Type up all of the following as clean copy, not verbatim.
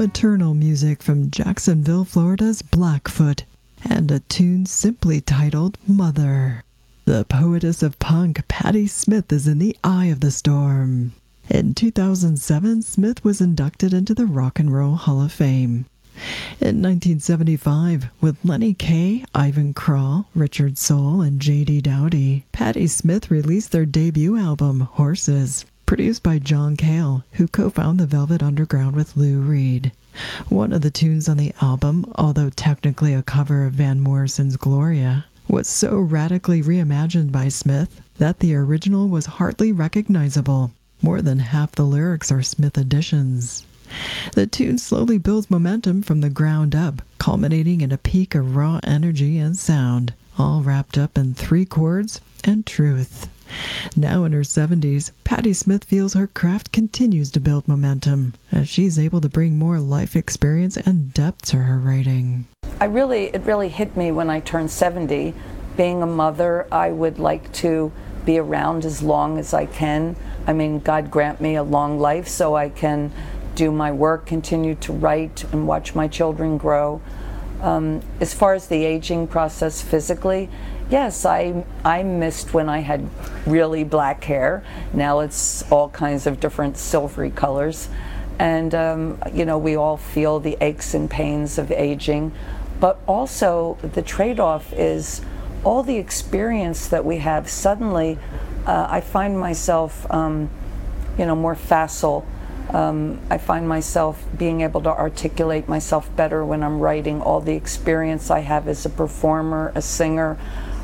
maternal music from Jacksonville, Florida's Blackfoot, and a tune simply titled Mother. The poetess of punk, Patti Smith, is in the eye of the storm. In 2007, Smith was inducted into the Rock and Roll Hall of Fame. In 1975, with Lenny Kaye, Ivan Krall, Richard Soul, and J.D. Dowdy, Patti Smith released their debut album, Horses, produced by John Cale, who co-founded the Velvet Underground with Lou Reed. One of the tunes on the album, although technically a cover of Van Morrison's Gloria, was so radically reimagined by Smith that the original was hardly recognizable. More than half the lyrics are Smith additions. The tune slowly builds momentum from the ground up, culminating in a peak of raw energy and sound, all wrapped up in 3 chords and truth. Now in her 70s, Patti Smith feels her craft continues to build momentum, as she's able to bring more life experience and depth to her writing. It really hit me when I turned 70. Being a mother, I would like to be around as long as I can. I mean, God grant me a long life so I can do my work, continue to write, and watch my children grow. As far as the aging process physically, yes, I missed when I had really black hair. Now it's all kinds of different silvery colors. And, you know, we all feel the aches and pains of aging. But also the trade-off is all the experience that we have. Suddenly, I find myself, you know, more facile. I find myself being able to articulate myself better when I'm writing, all the experience I have as a performer, a singer.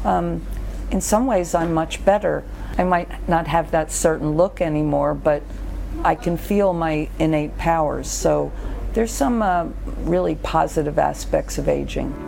In some ways, I'm much better. I might not have that certain look anymore, but I can feel my innate powers. So there's some really positive aspects of aging.